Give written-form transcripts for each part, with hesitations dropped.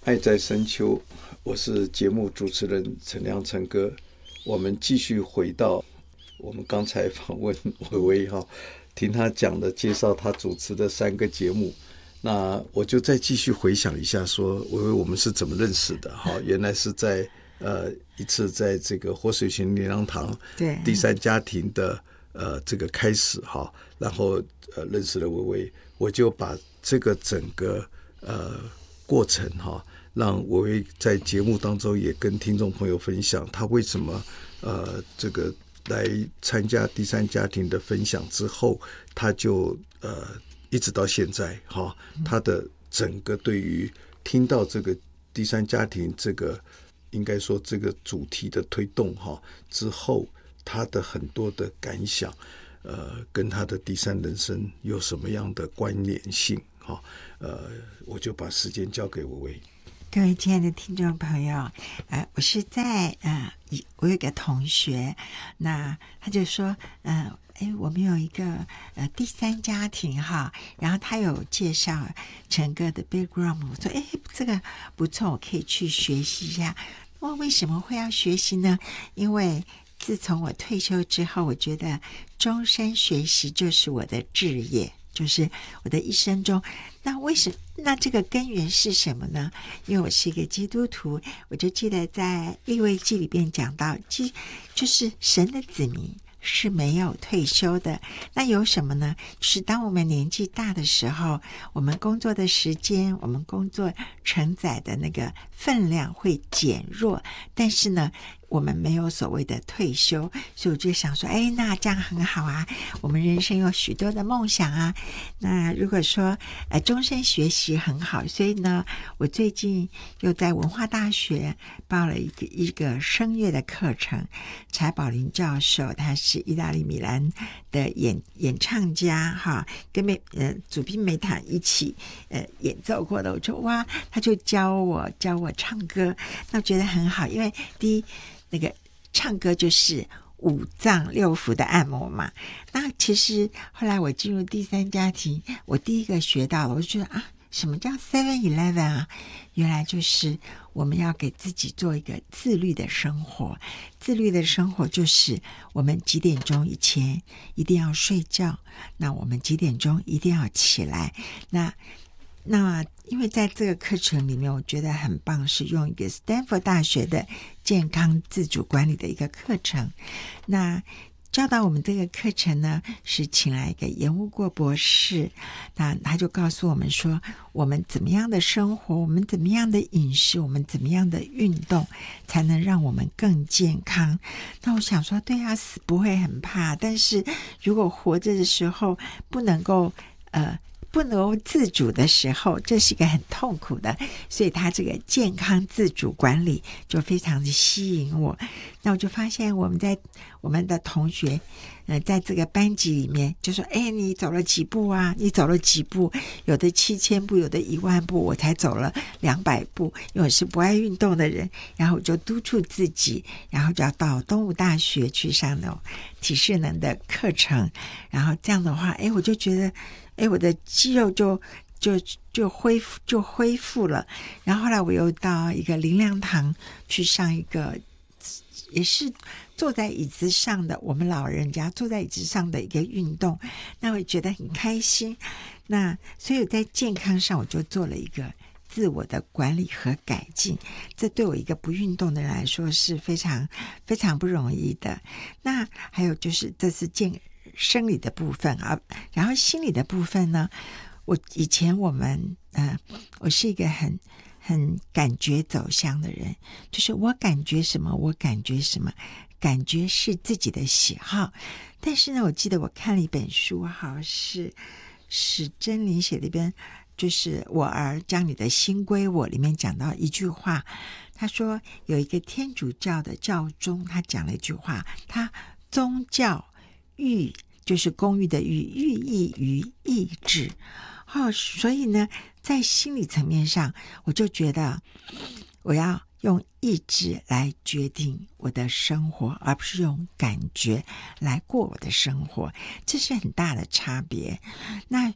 爱在深秋，我是节目主持人陈亮陈哥。我们继续回到我们刚才访问薇薇哈，听他讲的介绍他主持的3个节目。那我就再继续回想一下说，薇薇我们是怎么认识的哈？原来是在一次在这个活水泉灵粮堂第3家庭的这个开始哈，然后认识了薇薇，我就把这个整个过程哈，让薇薇在节目当中也跟听众朋友分享他为什么这个来参加第3家庭的分享之后，他就一直到现在哈，他的整个对于听到这个第3家庭这个应该说这个主题的推动哈之后，他的很多的感想跟他的第3人生有什么样的关联性哈？我就把时间交给薇薇。 各位亲爱的听众朋友，我是在我有一个同学，那他就说我们有一个第3家庭哈，然后他有介绍陈哥的 background， 我说这个不错，我可以去学习一下。我为什么会要学习呢？因为自从我退休之后，我觉得终身学习就是我的志业，就是我的一生中。那这个根源是什么呢？因为我是一个基督徒，我就记得在利未记里边讲到，就是神的子民是没有退休的。那有什么呢？就是当我们年纪大的时候，我们工作的时间，我们工作承载的那个分量会减弱，但是呢我们没有所谓的退休，所以我就想说那这样很好啊，我们人生有许多的梦想啊。那如果说终身学习很好，所以呢我最近又在文化大学报了一个声乐的课程，柴宝林教授他是意大利米兰的演唱家哈，跟祖宾梅塔一起演奏过的，我就哇，他就教我唱歌，那我觉得很好，因为第一那个唱歌就是5脏6腑的按摩嘛。那其实后来我进入第3家庭，我第一个学到了，我就觉得什么叫 7-Eleven 啊？原来就是我们要给自己做一个自律的生活。自律的生活就是我们几点钟以前一定要睡觉，那我们几点钟一定要起来。那因为在这个课程里面我觉得很棒，是用一个斯坦福大学的健康自主管理的一个课程。那教导我们这个课程呢，是请来一个严无过博士，那他就告诉我们说，我们怎么样的生活，我们怎么样的饮食，我们怎么样的运动，才能让我们更健康。那我想说，对啊，死不会很怕，但是如果活着的时候不能够自主的时候，这是一个很痛苦的，所以他这个健康自主管理就非常的吸引我。那我就发现我们的同学在这个班级里面就说你走了几步啊？你走了几步？有的7000步，有的10000步，我才走了200步，因为我是不爱运动的人。然后我就督促自己，然后就要到东吴大学去上那种体适能的课程，然后这样的话我就觉得我的肌肉就恢复了。然后后来我又到一个灵粮堂去上一个也是坐在椅子上的，我们老人家坐在椅子上的一个运动，那我觉得很开心。那所以在健康上我就做了一个自我的管理和改进，这对我一个不运动的人来说是非常非常不容易的。那还有就是这是生理的部分啊，然后心理的部分呢，以前我是一个很感觉走向的人，就是我感觉什么我感觉什么，感觉是自己的喜好。但是呢，我记得我看了一本书，好像是史珍林写的一本，就是我儿将你的心归我，里面讲到一句话，他说有一个天主教的教宗，他讲了一句话，他宗教寓就是公寓的寓意于意志所以呢在心理层面上我就觉得我要用意志来决定我的生活，而不是用感觉来过我的生活，这是很大的差别。那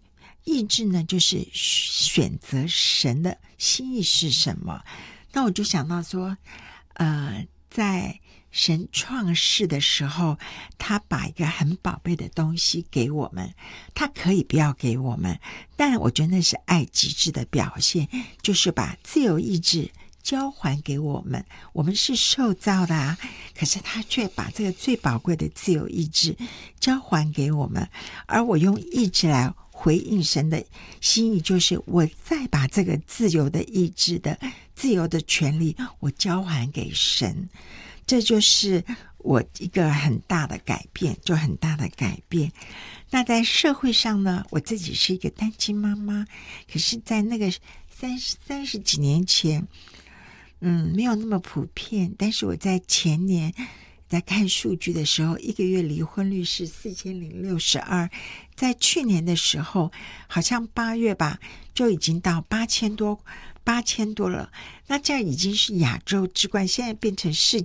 意志呢，就是选择神的心意是什么。那我就想到说，在神创世的时候，他把一个很宝贝的东西给我们，他可以不要给我们，但我觉得那是爱极致的表现，就是把自由意志交还给我们。我们是受造的啊，可是他却把这个最宝贵的自由意志交还给我们，而我用意志来回应神的心意，就是我再把这个自由的意志的自由的权利我交还给神。这就是我一个很大的改变，就很大的改变。那在社会上呢，我自己是一个单亲妈妈，可是在那个三十几年前没有那么普遍，但是我在前年在看数据的时候，一个月离婚率是4062，在去年的时候好像8月吧，就已经到8000多了。那这样已经是亚洲之冠，现在变成世